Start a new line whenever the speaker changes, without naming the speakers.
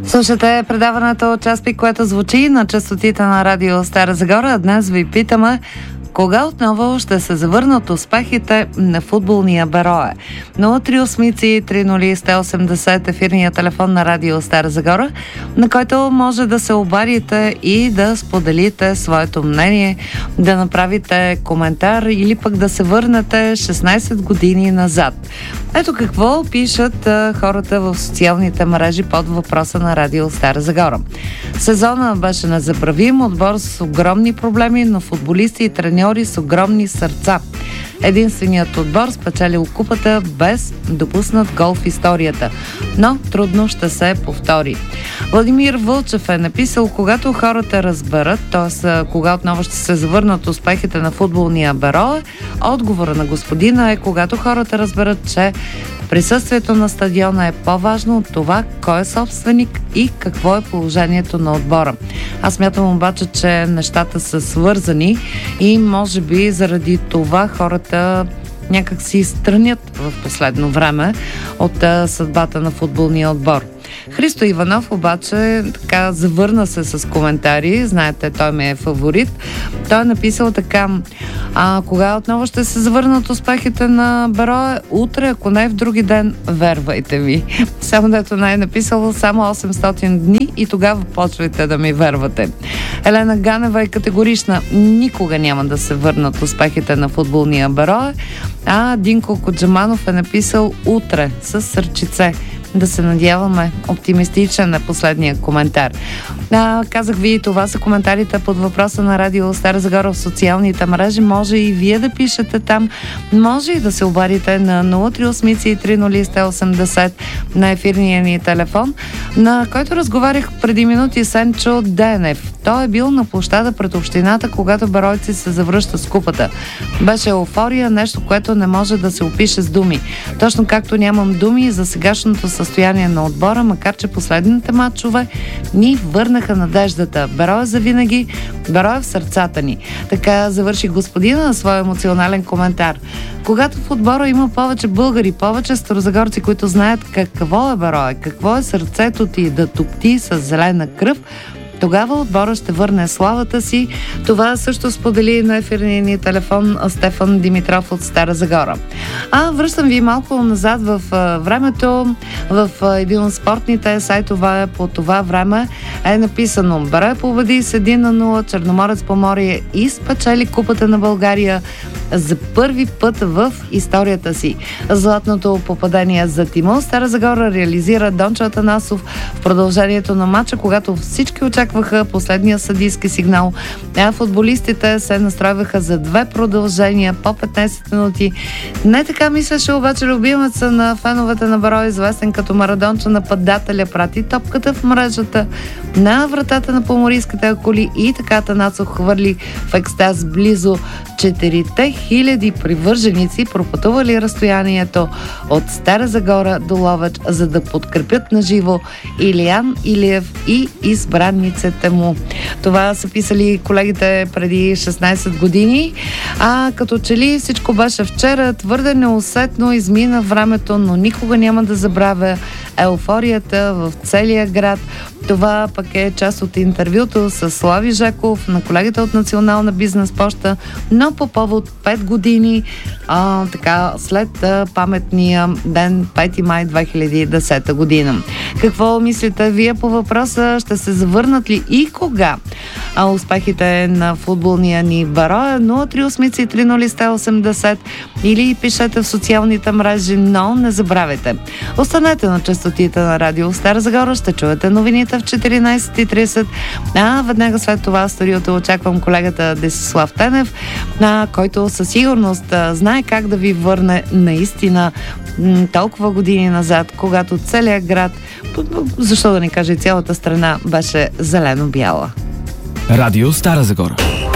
Слушате предаването Час пик, което звучи на честотите на радио Стара Загора. Днес ви питаме кога отново ще се завърнат успехите на футболния Берое. 038-301-180 ефирния телефон на радио Стара Загора, на който може да се обадите и да споделите своето мнение, да направите коментар или пък да се върнете 16 години назад. Ето какво пишат хората в социалните мрежи под въпроса на радио Стара Загора. Сезона беше незабравим, отбор с огромни проблеми, но футболисти и треньори с огромни сърца. Единственият отбор спечелил купата без допуснат гол в историята, но трудно ще се повтори. Владимир Вълчев е написал: когато хората разберат, т.е. кога отново ще се завърнат успехите на футболния Берое, отговора на господина е когато хората разберат, че присъствието на стадиона е по-важно от това кой е собственик и какво е положението на отбора. Аз смятам обаче, че нещата са свързани и може би заради това хората някак си странят в последно време от съдбата на футболния отбор. Христо Иванов обаче така завърна се с коментари. Знаете, той ми е фаворит. Той е написал така: кога отново ще се завърнат успехите на Берое? Утре, ако не в други ден, вервайте ми. Само дето не е написал само 800 дни и тогава почвайте да ми вервате. Елена Ганева е категорична: никога няма да се върнат успехите на футболния Берое. А Динко Коджаманов е написал: утре с сърчице. Да се надяваме. Оптимистичен е последния коментар. Казах ви, това са коментарите под въпроса на радио Стара Загора в социалните мрежи. Може и вие да пишете там. Може и да се обадите на 038-301-180 на ефирния ни телефон, на който разговарях преди минути с Енчо Денев. Той е бил на площада пред общината, когато беройци се завръща с купата. Беше еуфория, нещо, което не може да се опише с думи. Точно както нямам думи за сегашното състояние на отбора, макар че последните матчове ни върнаха надеждата. Берое завинаги, Берое в сърцата ни. Така завърши господина на своя емоционален коментар. Когато в отбора има повече българи, повече старозагорци, които знаят какво е Берое, какво е сърцето ти да топти с зелена кръв, тогава отбора ще върне славата си. Това също сподели на ефирния ни телефон Стефан Димитров от Стара Загора. Връщам ви малко назад в времето. В един от спортните сайтове по това време е написано: Берое победи с 1-0 Черноморец Поморие и спечели купата на България за първи път в историята си. Златното попадение за тима Стара Загора реализира Дончо Атанасов в продължението на матча, когато всички очакваха последния съдийски сигнал. Футболистите се настройваха за 2 продължения по 15 минути. Не така мислеше обаче любимеца на феновете на Берое, известен като Марадончо, нападателя, прати топката в мрежата на вратата на поморийските акули и така Атанасов хвърли в екстаз близо 4000 привърженици, пропътували разстоянието от Стара Загора до Ловеч, за да подкрепят на живо Илиян Илиев и избранниците му. Това са писали колегите преди 16 години. Като че ли всичко беше вчера, твърде неусетно измина времето, но никога няма да забравя еуфорията в целия град. Това пък е част от интервюто с Слави Жеков на колегите от Национална бизнес поща, но по повод 5 години след паметния ден 5 май 2010 година. Какво мислите вие по въпроса? Ще се завърнат ли и кога успехите на футболния ни Берое? 038-301-180 или пишете в социалните мрежи, но не забравяйте. Останете на честотите на радио Стара Загора, ще чуете новините в 14:30, веднага след това в студиото очаквам колегата Десислав Тенев, който със сигурност знае как да ви върне наистина толкова години назад, когато целият град, защо да не кажа и цялата страна, беше зелено-бяла.
Радио Стара Загора.